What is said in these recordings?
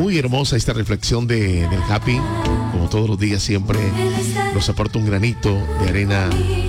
Muy hermosa esta reflexión del Happy. Como todos los días siempre nos aporta un granito de arena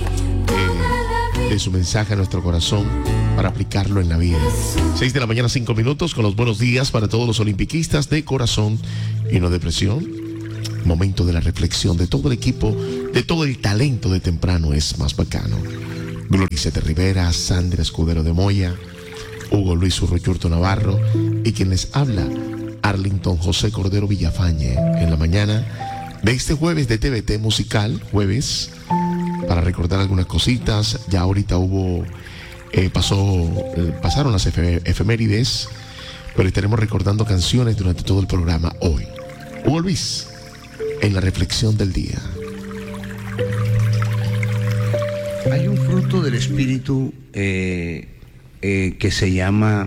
de su mensaje a nuestro corazón para aplicarlo en la vida. 6 de la mañana, 5 minutos, con los buenos días para todos los olimpiquistas de corazón y no de presión. Momento de la reflexión de todo el equipo, de todo el talento de temprano es más bacano. Gloricete Rivera, Sandra Escudero de Moya, Hugo Luis Urroyurto Navarro y quien les habla, Arlington José Cordero Villafañe, en la mañana de este jueves de TVT Musical, jueves, para recordar algunas cositas. Ya ahorita pasaron las efemérides, pero estaremos recordando canciones durante todo el programa hoy. Hugo Luis, en la reflexión del día. Hay un fruto del Espíritu que se llama...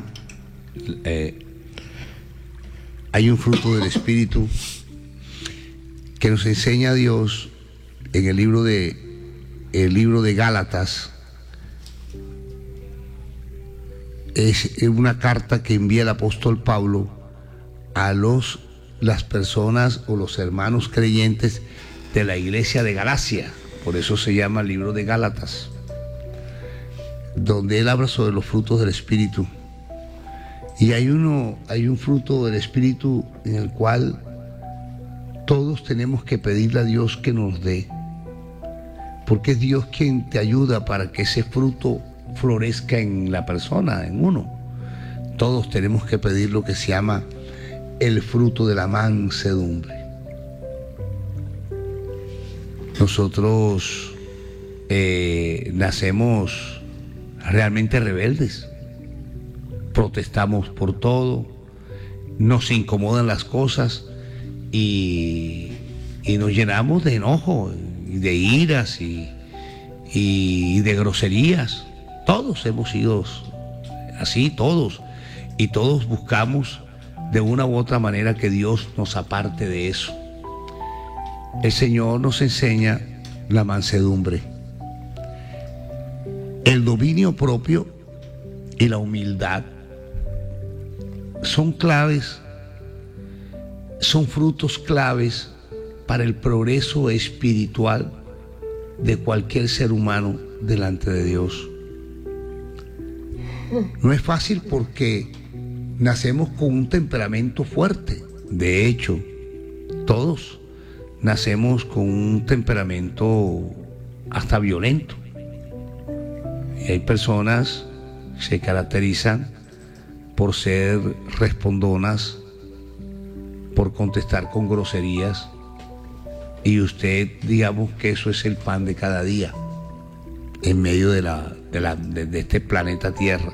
hay un fruto del Espíritu que nos enseña Dios en el libro de Gálatas. Es una carta que envía el apóstol Pablo a las personas o los hermanos creyentes de la iglesia de Galacia. Por eso se llama el libro de Gálatas, donde él habla sobre los frutos del Espíritu. Y hay un fruto del Espíritu en el cual todos tenemos que pedirle a Dios que nos dé, porque es Dios quien te ayuda para que ese fruto florezca en la persona, en uno. Todos tenemos que pedir lo que se llama el fruto de la mansedumbre. Nosotros nacemos realmente rebeldes, protestamos por todo, nos incomodan las cosas y nos llenamos de enojo y de iras y de groserías. Todos hemos sido así, todos, y todos buscamos de una u otra manera que Dios nos aparte de eso. El Señor nos enseña la mansedumbre, el dominio propio y la humildad. Son claves, son frutos claves para el progreso espiritual de cualquier ser humano delante de Dios. No es fácil porque nacemos con un temperamento fuerte. De hecho, todos nacemos con un temperamento hasta violento. Y hay personas que se caracterizan por ser respondonas, por contestar con groserías, y usted, digamos que eso es el pan de cada día en medio de este planeta Tierra.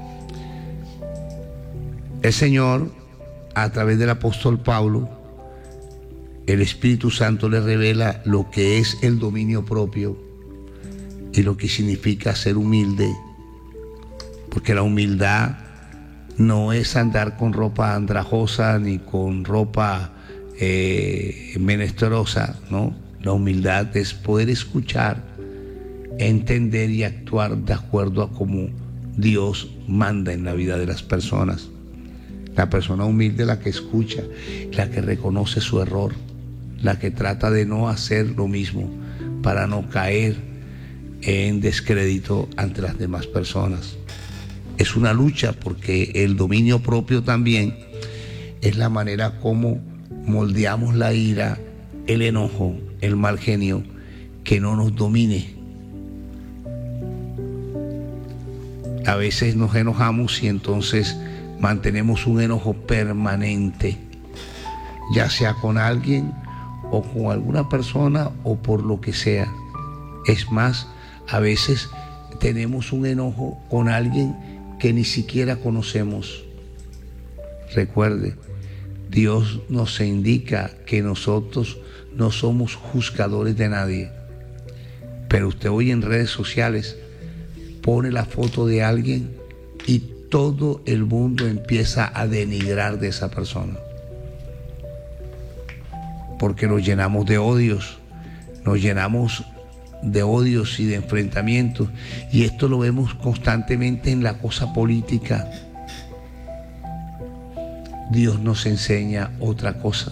El Señor, a través del apóstol Pablo, el Espíritu Santo le revela lo que es el dominio propio y lo que significa ser humilde, porque la humildad no es andar con ropa andrajosa ni con ropa menesterosa, ¿no? La humildad es poder escuchar, entender y actuar de acuerdo a cómo Dios manda en la vida de las personas. La persona humilde es la que escucha, la que reconoce su error, la que trata de no hacer lo mismo para no caer en descrédito ante las demás personas. Es una lucha, porque el dominio propio también es la manera como moldeamos la ira, el enojo, el mal genio, que no nos domine. A veces nos enojamos y entonces mantenemos un enojo permanente, ya sea con alguien o con alguna persona o por lo que sea. Es más, a veces tenemos un enojo con alguien que ni siquiera conocemos. Recuerde, Dios nos indica que nosotros no somos juzgadores de nadie. Pero usted hoy en redes sociales pone la foto de alguien y todo el mundo empieza a denigrar de esa persona, porque nos llenamos de odios, y de enfrentamientos, y esto lo vemos constantemente en la cosa política. Dios nos enseña otra cosa: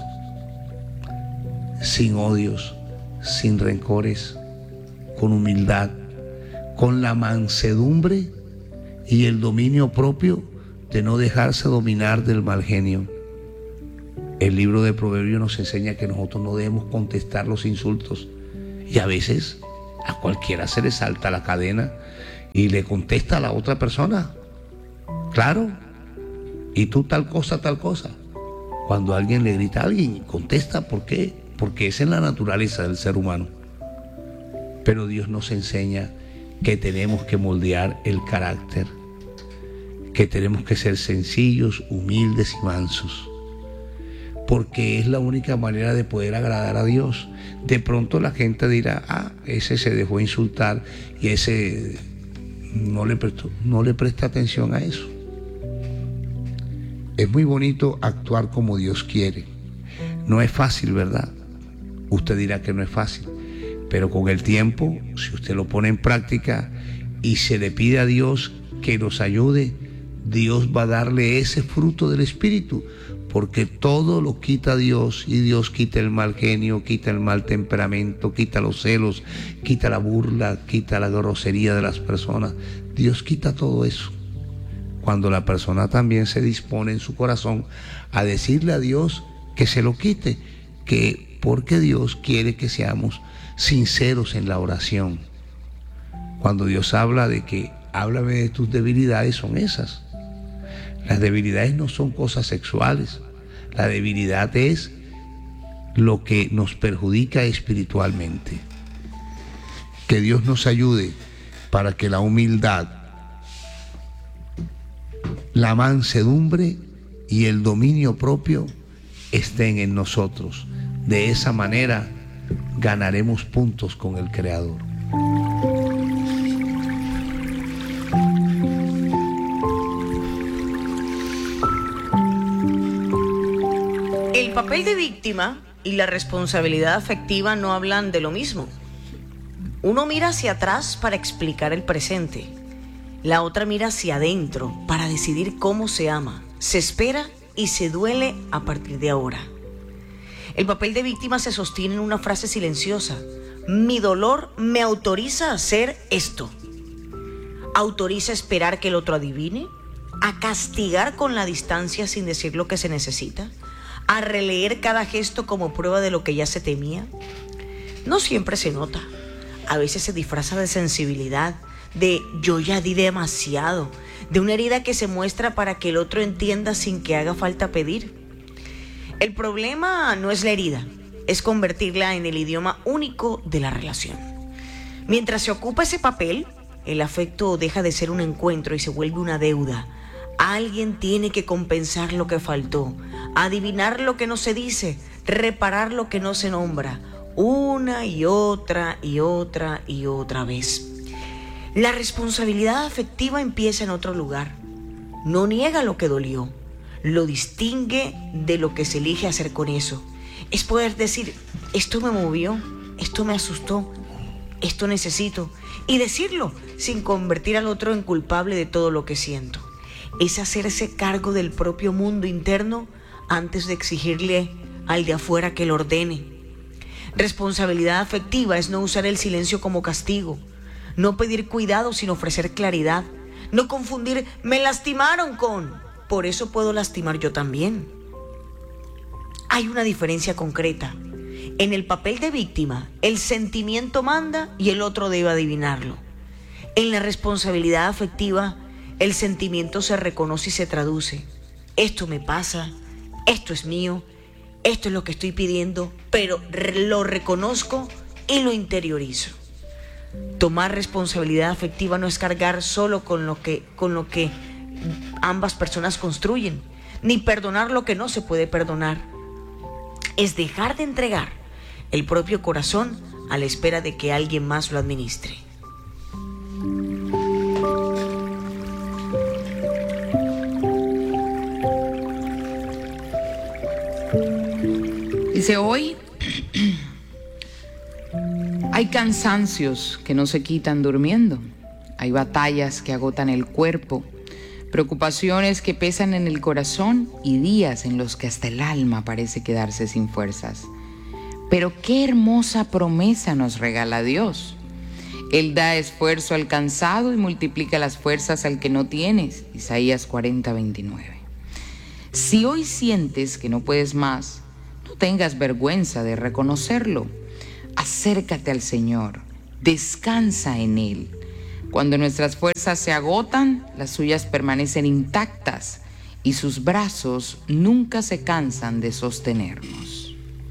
sin odios, sin rencores, con humildad, con la mansedumbre y el dominio propio de no dejarse dominar del mal genio. El libro de Proverbios nos enseña que nosotros no debemos contestar los insultos, y a veces a cualquiera se le salta la cadena y le contesta a la otra persona: claro, y tú tal cosa, tal cosa. Cuando alguien le grita a alguien, contesta. ¿Por qué? Porque esa es la naturaleza del ser humano. Pero Dios nos enseña que tenemos que moldear el carácter, que tenemos que ser sencillos, humildes y mansos, porque es la única manera de poder agradar a Dios. De pronto la gente dirá: ese se dejó insultar y ese no le presta atención a eso. Es muy bonito actuar como Dios quiere. No es fácil, ¿verdad? Usted dirá que no es fácil, pero con el tiempo, si usted lo pone en práctica y se le pide a Dios que nos ayude, Dios va a darle ese fruto del Espíritu, porque todo lo quita Dios, y Dios quita el mal genio, quita el mal temperamento, quita los celos, quita la burla, quita la grosería de las personas. Dios quita todo eso cuando la persona también se dispone en su corazón a decirle a Dios que se lo quite, porque Dios quiere que seamos sinceros en la oración. Cuando Dios habla de que háblame de tus debilidades, son esas. Las debilidades no son cosas sexuales. La debilidad es lo que nos perjudica espiritualmente. Que Dios nos ayude para que la humildad, la mansedumbre y el dominio propio estén en nosotros. De esa manera ganaremos puntos con el Creador. El papel de víctima y la responsabilidad afectiva no hablan de lo mismo. Uno mira hacia atrás para explicar el presente. La otra mira hacia adentro para decidir cómo se ama, se espera y se duele a partir de ahora. El papel de víctima se sostiene en una frase silenciosa: mi dolor me autoriza a hacer esto. Autoriza a esperar que el otro adivine, a castigar con la distancia sin decir lo que se necesita, a releer cada gesto como prueba de lo que ya se temía. No siempre se nota. A veces se disfraza de sensibilidad, de yo ya di demasiado, de una herida que se muestra para que el otro entienda sin que haga falta pedir. El problema no es la herida, es convertirla en el idioma único de la relación. Mientras se ocupa ese papel, el afecto deja de ser un encuentro y se vuelve una deuda. Alguien tiene que compensar lo que faltó, adivinar lo que no se dice, reparar lo que no se nombra, una y otra y otra y otra vez. La responsabilidad afectiva empieza en otro lugar. No niega lo que dolió, lo distingue de lo que se elige hacer con eso. Es poder decir: esto me movió, esto me asustó, esto necesito, y decirlo sin convertir al otro en culpable de todo lo que siento. Es hacerse cargo del propio mundo interno antes de exigirle al de afuera que lo ordene. Responsabilidad afectiva es no usar el silencio como castigo, no pedir cuidado sin ofrecer claridad, no confundir me lastimaron con por eso puedo lastimar yo también. Hay una diferencia concreta. En el papel de víctima, el sentimiento manda y el otro debe adivinarlo. En la responsabilidad afectiva, el sentimiento se reconoce y se traduce. Esto me pasa, esto es mío, esto es lo que estoy pidiendo, pero lo reconozco y lo interiorizo. Tomar responsabilidad afectiva no es cargar solo con lo que ambas personas construyen, ni perdonar lo que no se puede perdonar. Es dejar de entregar el propio corazón a la espera de que alguien más lo administre. Dice: hoy hay cansancios que no se quitan durmiendo, hay batallas que agotan el cuerpo, preocupaciones que pesan en el corazón y días en los que hasta el alma parece quedarse sin fuerzas. Pero qué hermosa promesa nos regala Dios. Él da esfuerzo al cansado y multiplica las fuerzas al que no tienes. Isaías 40:29. Si hoy sientes que no puedes más, no tengas vergüenza de reconocerlo. Acércate al Señor, descansa en Él. Cuando nuestras fuerzas se agotan, las suyas permanecen intactas y sus brazos nunca se cansan de sostenernos.